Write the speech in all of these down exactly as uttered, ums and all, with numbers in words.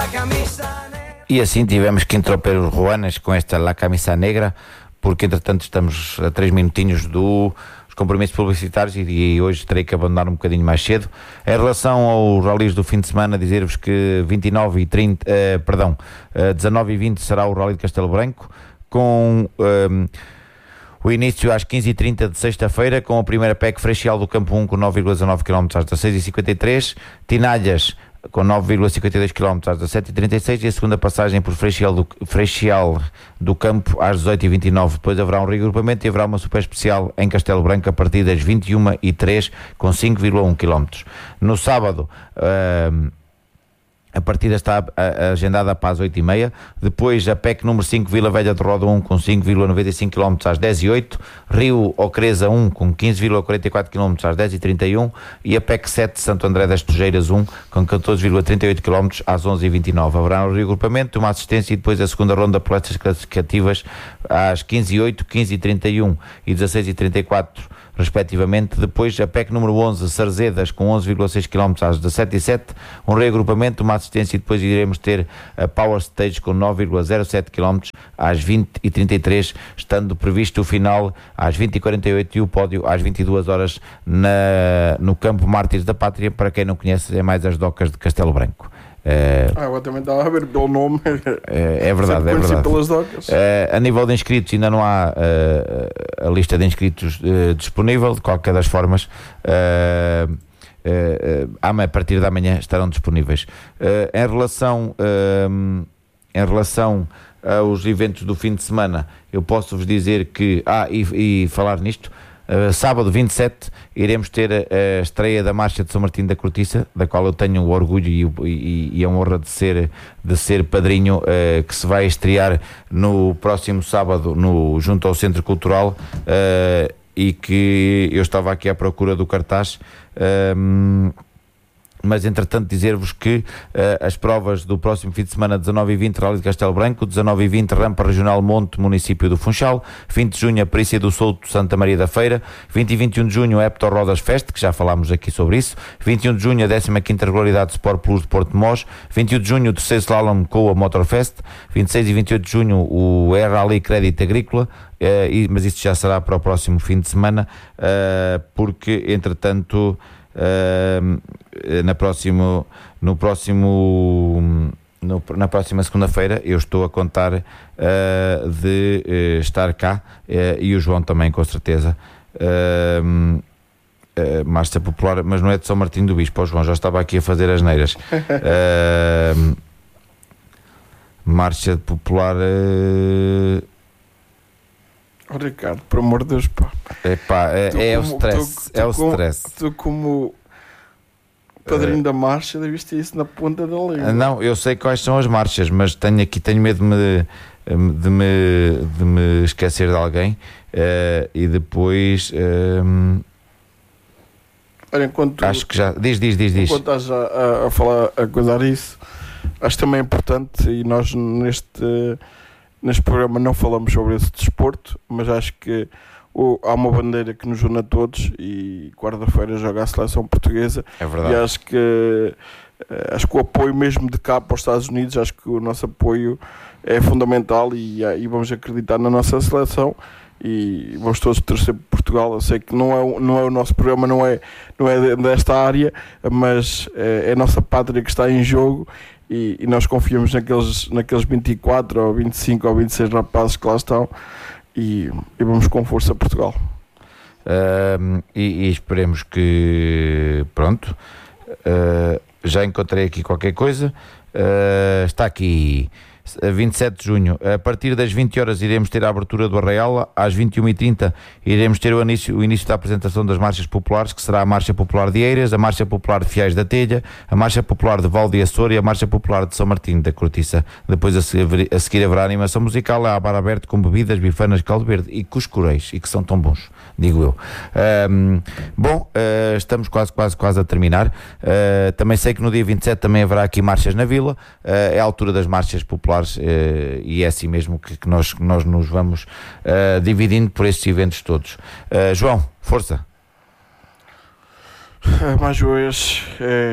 E assim tivemos que interromper os Ruanas com esta La Camisa Negra, porque entretanto estamos a três minutinhos dos compromissos publicitários e, e hoje terei que abandonar um bocadinho mais cedo. Em relação aos rallies do fim de semana, dizer-vos que vinte e nove e trinta, uh, perdão, uh, dezanove e vinte será o Rally de Castelo Branco, com um, o início às quinze e trinta de sexta-feira, com a primeira P E C Freixal do Campo um com nove vírgula dezanove quilómetros às dezasseis e cinquenta e três, Tinalhas com nove vírgula cinquenta e dois quilómetros às dezassete e trinta e seis e a segunda passagem por Freixal do, Freixal do Campo às dezoito e vinte e nove. Depois haverá um reagrupamento e haverá uma super especial em Castelo Branco a partir das vinte e uma e três com cinco vírgula um quilómetros. No sábado, uh, a partida está agendada para as oito e meia. Depois a P E C número cinco Vila Velha de Roda um com cinco vírgula noventa e cinco quilómetros às dez e oito, Rio Ocreza um com quinze vírgula quarenta e quatro quilómetros às dez e trinta e um e a P E C sete Santo André das Togeiras um com catorze vírgula trinta e oito quilómetros às onze e vinte e nove. Haverá um reagrupamento, uma assistência e depois a segunda ronda por estas classificativas às quinze e oito, quinze e trinta e um e dezasseis e trinta e quatro respectivamente. Depois a P E C número onze Sarzedas com onze vírgula seis quilómetros às dezassete e sete, um reagrupamento, uma assistência e depois iremos ter a Power Stage com nove vírgula zero sete quilómetros às vinte e trinta e três, estando previsto o final às vinte e quarenta e oito e o pódio às vinte e duas horas na, no Campo Mártires da Pátria. Para quem não conhece, é mais as docas de Castelo Branco. Uh, ah, eu também estava a ver pelo nome. Uh, é verdade, é verdade. Pelas docas. Uh, a nível de inscritos, ainda não há uh, a lista de inscritos uh, disponível. De qualquer das formas, uh, uh, uh, a partir da manhã estarão disponíveis. Uh, em relação, uh, em relação aos eventos do fim de semana, eu posso-vos dizer que, ah, e, e falar nisto. Uh, sábado vinte e sete iremos ter a, a estreia da Marcha de São Martinho da Cortiça, da qual eu tenho o orgulho e, e, e a honra de ser, de ser padrinho, uh, que se vai estrear no próximo sábado no, junto ao Centro Cultural, uh, e que eu estava aqui à procura do cartaz, uh, mas entretanto dizer-vos que uh, as provas do próximo fim de semana, dezanove e vinte Rally de Castelo Branco, dezanove e vinte Rampa Regional Monte, município do Funchal, vinte de junho a Perícia do Souto, Santa Maria da Feira, vinte e vinte e um de junho a Hepto Rodas Fest, que já falámos aqui sobre isso, vinte e um de junho a décima quinta Regularidade Sport Plus de Porto de Mós, vinte e um de junho o terceiro Slalom Coa Motorfest, vinte e seis e vinte e oito de junho o Air Rally Crédito Agrícola, uh, e, mas isso já será para o próximo fim de semana, uh, porque entretanto Uh, na próximo, no próximo no, na próxima segunda-feira eu estou a contar uh, de uh, estar cá, uh, e o João também, com certeza. uh, uh, Marcha Popular, mas não é de São Martinho do Bispo. O João já estava aqui a fazer as neiras. uh, Marcha Popular, uh, oh, Ricardo, por amor de Deus, pá. Epá, é, tu é como, o stress, tu, tu é o como, stress. Tu como padrinho uh, da marcha deves ter isso na ponta da língua. Não, eu sei quais são as marchas, mas tenho aqui, tenho medo de me, de me, de me esquecer de alguém, uh, e depois uh, olha, enquanto acho que já, diz, diz, diz, diz. Enquanto estás a, a falar, a coisar isso, acho também importante, e nós neste Neste programa não falamos sobre esse desporto, mas acho que o, há uma bandeira que nos une a todos, e quarta-feira joga a seleção portuguesa. É verdade. E acho que, acho que o apoio mesmo de cá para os Estados Unidos, acho que o nosso apoio é fundamental, e, e vamos acreditar na nossa seleção e vamos todos torcer por Portugal. Eu sei que não é, não é o nosso programa, não é, não é desta área, mas é, é a nossa pátria que está em jogo. E, e nós confiamos naqueles, naqueles vinte e quatro ou vinte e cinco ou vinte e seis rapazes que lá estão, e, e vamos com força a Portugal. Uh, e, e esperemos que, pronto, uh, já encontrei aqui qualquer coisa, uh, está aqui vinte e sete de junho, a partir das vinte horas iremos ter a abertura do Arraial, às vinte e uma e trinta iremos ter o início, o início da apresentação das marchas populares, que será a Marcha Popular de Eiras, a Marcha Popular de Fiais da Telha, a Marcha Popular de Val de Açor e a Marcha Popular de São Martinho da Cortiça. Depois a seguir, a seguir haverá animação musical a bar aberto com bebidas, bifanas, caldo verde e cuscureis, e que são tão bons, digo eu. Um, bom, uh, estamos quase, quase, quase a terminar. Uh, também sei que no dia vinte e sete também haverá aqui marchas na Vila, uh, é a altura das marchas populares. Uh, e é assim mesmo que, que nós, nós nos vamos uh, dividindo por estes eventos todos. Uh, João, força. Mais uma vez, é,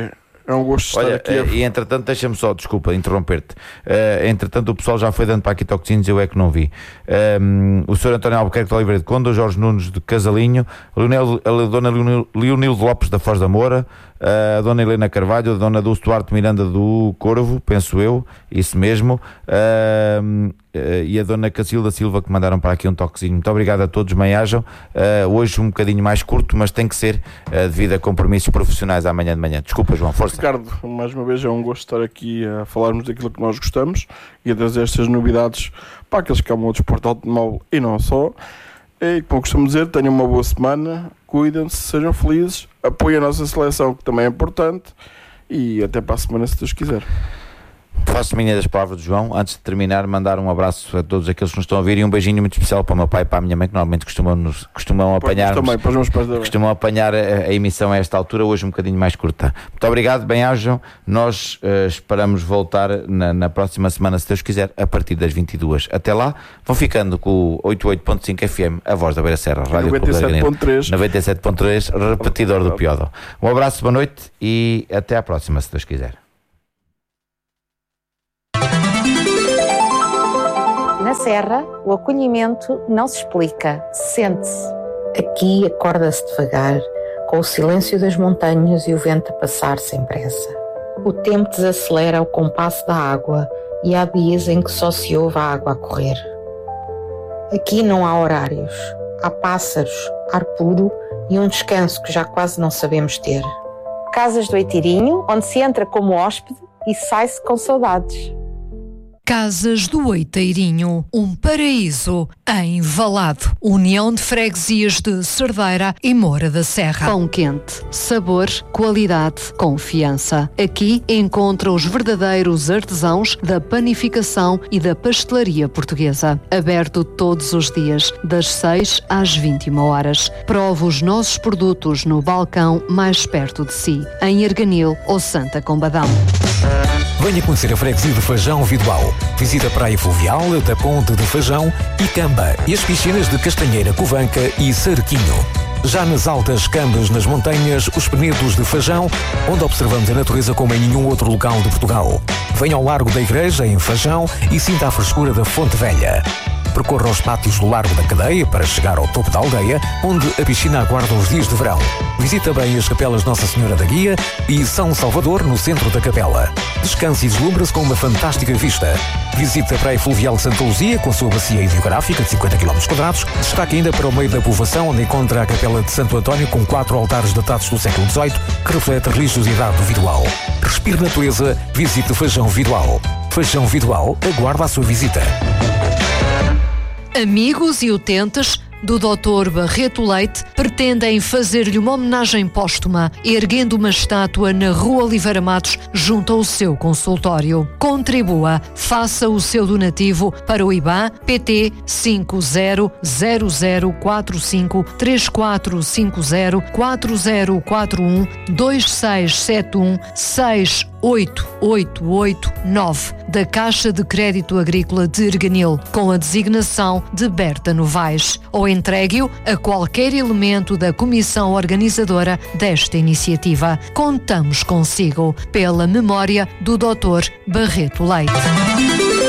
É um gosto estar Olha, aqui. A... E entretanto, deixa-me só, desculpa, interromper-te. Uh, entretanto, o pessoal já foi dando para aqui toquezinhos, eu é que não vi. Um, o senhor António Albuquerque de Oliveira de Conde, o Jorge Nunes de Casalinho, Leonel, a dona Leonilde Lopes da Foz da Moura, a dona Helena Carvalho, a dona Dulce Duarte Miranda do Corvo, penso eu, isso mesmo, uh, uh, e a dona Cacilda Silva, que mandaram para aqui um toquezinho. Muito obrigado a todos, bem-ajam. Uh, hoje um bocadinho mais curto, mas tem que ser uh, devido a compromissos profissionais amanhã de manhã. Desculpa, João, força. Ricardo, mais uma vez é um gosto estar aqui a falarmos daquilo que nós gostamos e a trazer estas novidades para aqueles que amam o desporto automóvel e não só. E como costumo dizer, tenham uma boa semana, cuidem-se, sejam felizes, apoiem a nossa seleção, que também é importante, e até para a semana, se Deus quiser. Faço minha das palavras do João. Antes de terminar, mandar um abraço a todos aqueles que nos estão a ouvir e um beijinho muito especial para o meu pai e para a minha mãe, que normalmente costumam, nos, costumam apanhar também, para os meus pais costumam apanhar a, a emissão a esta altura, hoje um bocadinho mais curta. Muito obrigado, bem-ajam. Nós uh, esperamos voltar na, na próxima semana, se Deus quiser, a partir das vinte e duas. Até lá, vão ficando com o oitenta e oito ponto cinco F M, a voz da Beira Serra, Rádio noventa e sete ponto três, noventa e sete ponto três, repetidor do Piodo. Um abraço, boa noite e até à próxima, se Deus quiser. Na Serra, o acolhimento não se explica, sente-se. Aqui acorda-se devagar, com o silêncio das montanhas e o vento a passar sem pressa. O tempo desacelera ao compasso da água e há dias em que só se ouve a água a correr. Aqui não há horários, há pássaros, ar puro e um descanso que já quase não sabemos ter. Casas do Oitirinho, onde se entra como hóspede e sai-se com saudades. Casas do Oiteirinho, um paraíso em Valado. União de Freguesias de Cerdeira e Moura da Serra. Pão quente, sabor, qualidade, confiança. Aqui encontra os verdadeiros artesãos da panificação e da pastelaria portuguesa. Aberto todos os dias, das seis às vinte e uma horas. Prova os nossos produtos no balcão mais perto de si, em Erganil ou Santa Combadão. Venha conhecer a freguesia de Fajão Vidoal. Visita a Praia Fluvial, da Ponte de Fajão e Camba e as piscinas de Castanheira, Covanca e Sarquinho. Já nas altas Cambas, nas montanhas, os Penedos de Fajão, onde observamos a natureza como em nenhum outro local de Portugal. Venha ao Largo da Igreja, em Fajão, e sinta a frescura da Fonte Velha. Percorra os pátios do Largo da Cadeia para chegar ao topo da aldeia, onde a piscina aguarda os dias de verão. Visita bem as capelas Nossa Senhora da Guia e São Salvador, no centro da capela. Descanse e deslumbra-se com uma fantástica vista. Visite a Praia Fluvial de Santa Luzia, com a sua bacia hidrográfica de cinquenta quilómetros quadrados. Destaque ainda para o meio da povoação, onde encontra a capela de Santo António, com quatro altares datados do século dezoito, que reflete a religiosidade do Vidoal. Respire natureza, visite Fajão Vidoal. Fajão Vidoal aguarda a sua visita. Amigos e utentes do doutor Barreto Leite pretendem fazer-lhe uma homenagem póstuma, erguendo uma estátua na Rua Oliveira Matos, junto ao seu consultório. Contribua, faça o seu donativo para o I B A N P T cinco zero zero zero quatro cinco três quatro cinco zero quatro zero quatro um dois seis sete um seis oito oito oito nove da Caixa de Crédito Agrícola de Erganil, com a designação de Berta Novaes, ou entregue-o a qualquer elemento da comissão organizadora desta iniciativa. Contamos consigo, pela memória do doutor Barreto Leite.